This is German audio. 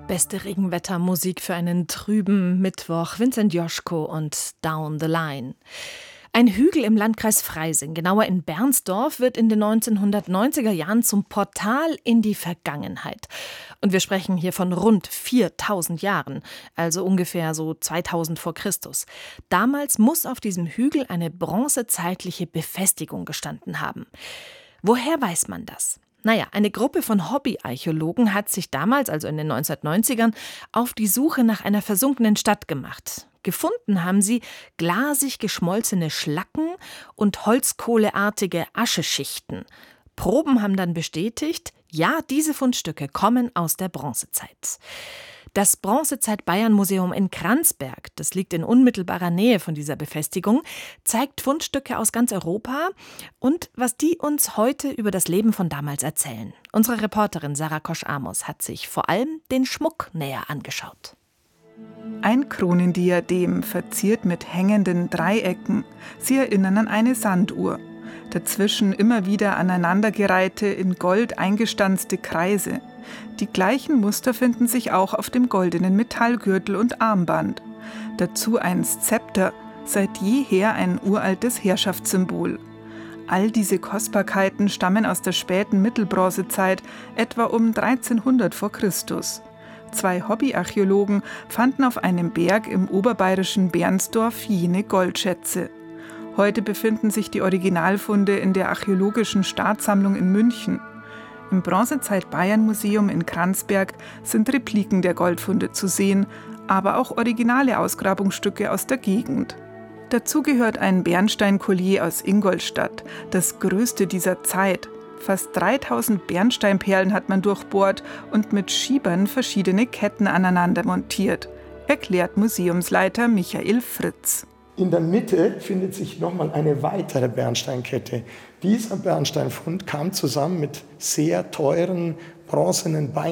Beste Regenwettermusik für einen trüben Mittwoch. Vincent Joschko und Down the Line. Ein Hügel im Landkreis Freising, genauer in Bernsdorf, wird in den 1990er Jahren zum Portal in die Vergangenheit. Und wir sprechen hier von rund 4000 Jahren, also ungefähr so 2000 vor Christus. Damals muss auf diesem Hügel eine bronzezeitliche Befestigung gestanden haben. Woher weiß man das? Naja, eine Gruppe von Hobbyarchäologen hat sich damals, also in den 1990ern, auf die Suche nach einer versunkenen Stadt gemacht. Gefunden haben sie glasig geschmolzene Schlacken und holzkohleartige Ascheschichten. Proben haben dann bestätigt, ja, diese Fundstücke kommen aus der Bronzezeit. Das Bronzezeit-Bayern-Museum in Kranzberg, das liegt in unmittelbarer Nähe von dieser Befestigung, zeigt Fundstücke aus ganz Europa und was die uns heute über das Leben von damals erzählen. Unsere Reporterin Sarah Kosch-Amos hat sich vor allem den Schmuck näher angeschaut. Ein Kronendiadem, verziert mit hängenden Dreiecken. Sie erinnern an eine Sanduhr. Dazwischen immer wieder aneinandergereihte, in Gold eingestanzte Kreise. Die gleichen Muster finden sich auch auf dem goldenen Metallgürtel und Armband. Dazu ein Szepter, seit jeher ein uraltes Herrschaftssymbol. All diese Kostbarkeiten stammen aus der späten Mittelbronzezeit, etwa um 1300 vor Christus. 2 Hobbyarchäologen fanden auf einem Berg im oberbayerischen Bernsdorf jene Goldschätze. Heute befinden sich die Originalfunde in der Archäologischen Staatssammlung in München. Im Bronzezeit-Bayern-Museum in Kranzberg sind Repliken der Goldfunde zu sehen, aber auch originale Ausgrabungsstücke aus der Gegend. Dazu gehört ein Bernsteinkollier aus Ingolstadt, das größte dieser Zeit. Fast 3000 Bernsteinperlen hat man durchbohrt und mit Schiebern verschiedene Ketten aneinander montiert, erklärt Museumsleiter Michael Fritz. In der Mitte findet sich nochmal eine weitere Bernsteinkette. Dieser Bernsteinfund kam zusammen mit sehr teuren bronzenen Beinen